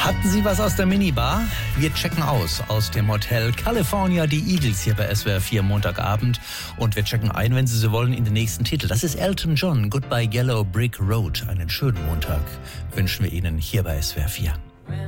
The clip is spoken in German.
Hatten Sie was aus der Minibar? Wir checken aus dem Hotel California, die Eagles hier bei SWR 4 Montagabend. Und wir checken ein, wenn Sie so wollen, in den nächsten Titel. Das ist Elton John, Goodbye Yellow Brick Road. Einen schönen Montag wünschen wir Ihnen hier bei SWR 4.